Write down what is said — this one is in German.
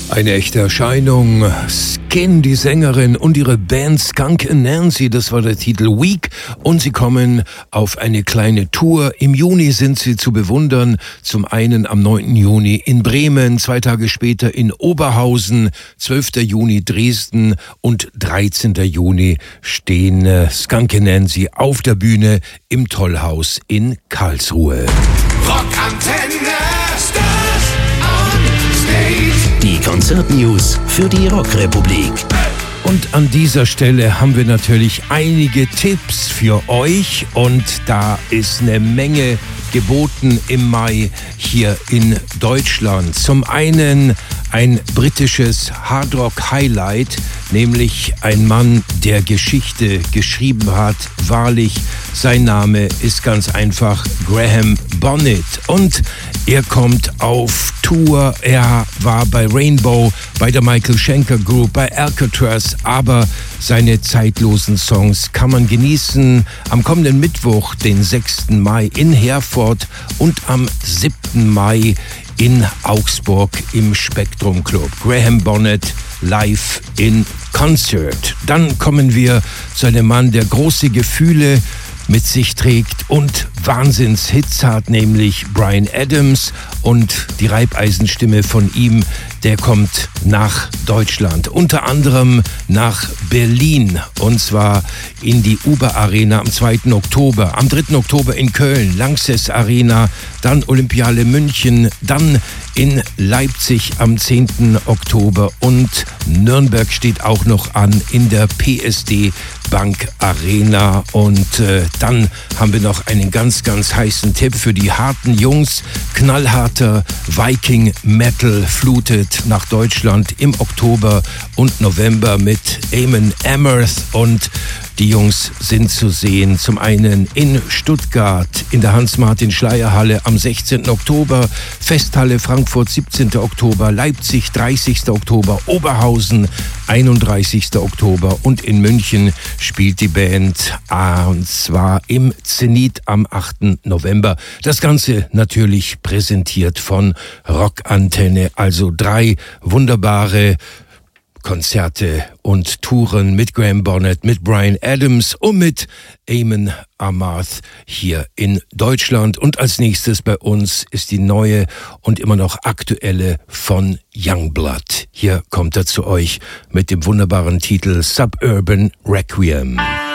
Eine echte Erscheinung. Skin, die Sängerin, und ihre Band Skunk and Nancy, das war der Titel Week, und sie kommen auf eine kleine Tour. Im Juni sind sie zu bewundern, zum einen am 9. Juni in Bremen, 2 Tage später in Oberhausen, 12. Juni Dresden und 13. Juni stehen Skunk and Nancy auf der Bühne im Tollhaus in Karlsruhe. Rockantenne Stars on Stage. Die Konzertnews für die Rockrepublik. Und an dieser Stelle haben wir natürlich einige Tipps für euch, und da ist eine Menge geboten im Mai hier in Deutschland. Zum einen ein britisches Hardrock-Highlight, nämlich ein Mann, der Geschichte geschrieben hat. Wahrlich, sein Name ist ganz einfach Graham Bonnet, und er kommt auf Tour. Er war bei Rainbow, bei der Michael Schenker Group, bei Alcatraz, aber seine zeitlosen Songs kann man genießen am kommenden Mittwoch, den 6. Mai in Herford, und am 7. Mai in Augsburg im Spektrum Club. Graham Bonnet live in Concert. Dann kommen wir zu einem Mann, der große Gefühle mit sich trägt und Wahnsinnshits hat, nämlich Bryan Adams, und die Reibeisenstimme von ihm, der kommt nach Deutschland, unter anderem nach Berlin, und zwar in die Uber Arena am 2. Oktober, am 3. Oktober in Köln, Lanxess Arena, dann Olympiale München, dann in Leipzig am 10. Oktober, und Nürnberg steht auch noch an in der PSD Bank Arena. Und dann haben wir noch einen ganz, ganz heißen Tipp für die harten Jungs. Knallharter Viking Metal flutet nach Deutschland im Oktober und November mit Amon Amarth, und die Jungs sind zu sehen zum einen in Stuttgart in der Hans-Martin-Schleyer-Halle am 16. Oktober, Festhalle Frankfurt 17. Oktober, Leipzig 30. Oktober, Oberhausen 31. Oktober, und in München spielt die Band und zwar im Zenit am 8. November. Das Ganze natürlich präsentiert von Rockantenne, also 3 wunderbare Konzerte und Touren mit Graham Bonnet, mit Bryan Adams und mit Amon Amarth hier in Deutschland. Und als nächstes bei uns ist die neue und immer noch aktuelle von Youngblood. Hier kommt er zu euch mit dem wunderbaren Titel Suburban Requiem.